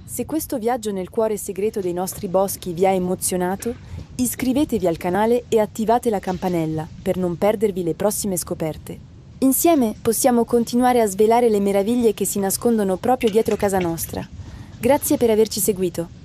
Se questo viaggio nel cuore segreto dei nostri boschi vi ha emozionato, iscrivetevi al canale e attivate la campanella per non perdervi le prossime scoperte. Insieme possiamo continuare a svelare le meraviglie che si nascondono proprio dietro casa nostra. Grazie per averci seguito.